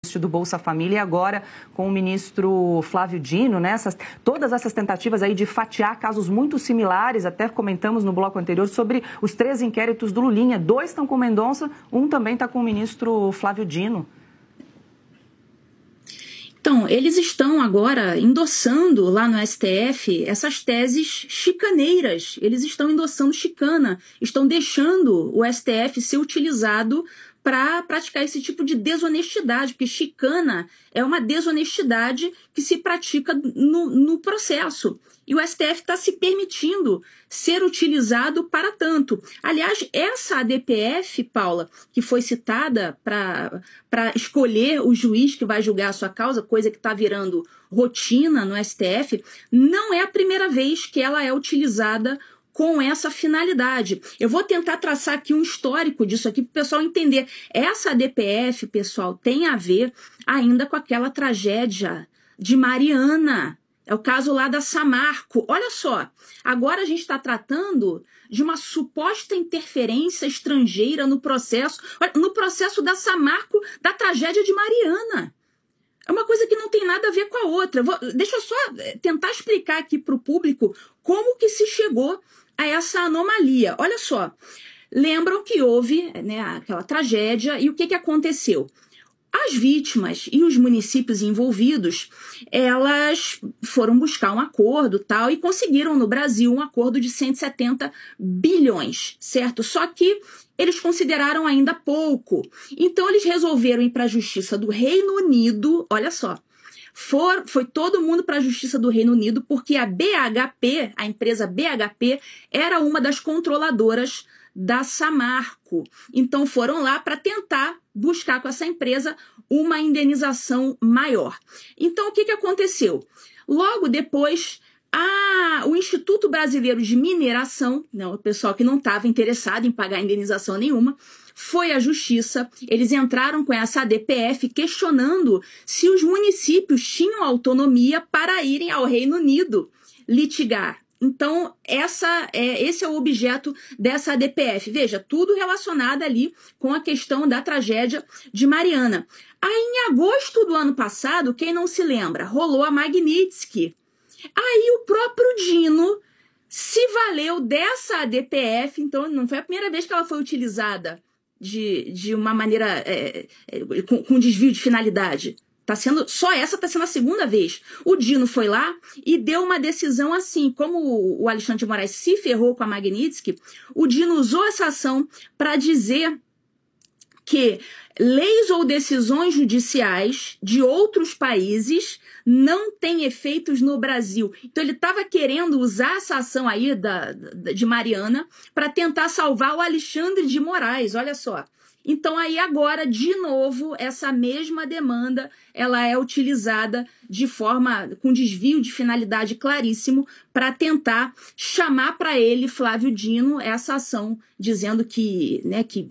do Bolsa Família e agora com o ministro Flávio Dino, né? Todas essas tentativas aí de fatiar casos muito similares, até comentamos no bloco anterior sobre os 3 inquéritos do Lulinha, 2 estão com Mendonça, um também está com o ministro Flávio Dino. Então, eles estão agora endossando lá no STF essas teses chicaneiras, eles estão endossando chicana, estão deixando o STF ser utilizado para praticar esse tipo de desonestidade, porque chicana é uma desonestidade que se pratica no processo. E o STF está se permitindo ser utilizado para tanto. Aliás, essa ADPF, Paula, que foi citada para escolher o juiz que vai julgar a sua causa, coisa que está virando rotina no STF, não é a primeira vez que ela é utilizada com essa finalidade. Eu vou tentar traçar aqui um histórico disso aqui para o pessoal entender. Essa ADPF, pessoal, tem a ver ainda com aquela tragédia de Mariana. É o caso lá da Samarco. Olha só, agora a gente está tratando de uma suposta interferência estrangeira no processo da Samarco, da tragédia de Mariana. É uma coisa que não tem nada a ver com a outra. Deixa eu só tentar explicar aqui para o público como que se chegou a essa anomalia. Olha só, lembram que houve, né, aquela tragédia e o que aconteceu? As vítimas e os municípios envolvidos, elas foram buscar um acordo tal e conseguiram no Brasil um acordo de 170 bilhões, certo? Só que eles consideraram ainda pouco. Então eles resolveram ir para a Justiça do Reino Unido, olha só. Foi todo mundo para a Justiça do Reino Unido porque a BHP, a empresa BHP, era uma das controladoras da Samarco. Então foram lá para tentar buscar com essa empresa uma indenização maior. Então o que aconteceu? Logo depois, o Instituto Brasileiro de Mineração, o pessoal que não estava interessado em pagar indenização nenhuma, foi à Justiça, eles entraram com essa ADPF questionando se os municípios tinham autonomia para irem ao Reino Unido litigar. Então, esse é o objeto dessa ADPF. Veja, tudo relacionado ali com a questão da tragédia de Mariana. Aí, em agosto do ano passado, quem não se lembra, rolou a Magnitsky. Aí o próprio Dino se valeu dessa ADPF, então não foi a primeira vez que ela foi utilizada de uma maneira com desvio de finalidade. Só essa está sendo a segunda vez. O Dino foi lá e deu uma decisão assim, como o Alexandre de Moraes se ferrou com a Magnitsky, o Dino usou essa ação para dizer que leis ou decisões judiciais de outros países não têm efeitos no Brasil. Então ele estava querendo usar essa ação aí de Mariana para tentar salvar o Alexandre de Moraes, olha só. Então aí agora, de novo, essa mesma demanda, ela é utilizada de forma, com desvio de finalidade claríssimo, para tentar chamar para ele, Flávio Dino, essa ação, dizendo que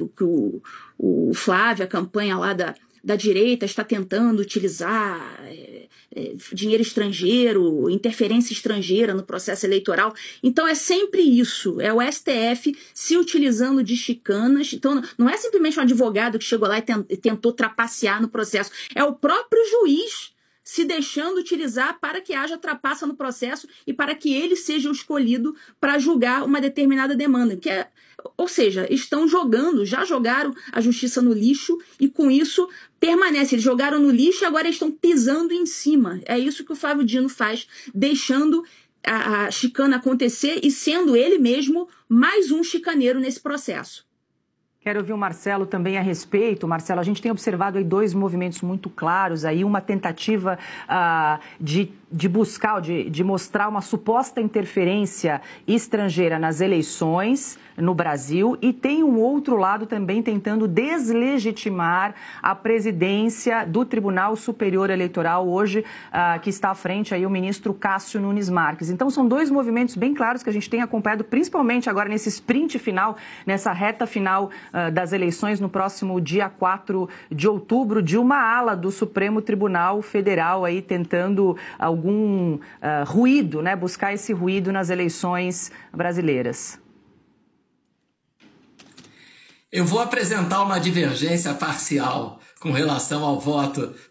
o Flávio, a campanha lá da direita, está tentando utilizar dinheiro estrangeiro, interferência estrangeira no processo eleitoral. Então é sempre isso, é o STF se utilizando de chicanas. Então não é simplesmente um advogado que chegou lá e tentou trapacear no processo, é o próprio juiz se deixando utilizar para que haja trapaça no processo e para que ele seja o escolhido para julgar uma determinada demanda. Ou seja, já jogaram a justiça no lixo e com isso permanece. Eles jogaram no lixo e agora estão pisando em cima. É isso que o Flávio Dino faz, deixando a chicana acontecer e sendo ele mesmo mais um chicaneiro nesse processo. Quero ouvir o Marcelo também a respeito. Marcelo, a gente tem observado aí 2 movimentos muito claros, aí uma tentativa de buscar, de mostrar uma suposta interferência estrangeira nas eleições no Brasil e tem um outro lado também tentando deslegitimar a presidência do Tribunal Superior Eleitoral, hoje que está à frente aí o ministro Cássio Nunes Marques. Então são 2 movimentos bem claros que a gente tem acompanhado, principalmente agora nesse sprint final, nessa reta final das eleições no próximo dia 4 de outubro, de uma ala do Supremo Tribunal Federal aí tentando algum ruído, né, buscar esse ruído nas eleições brasileiras. Eu vou apresentar uma divergência parcial com relação ao voto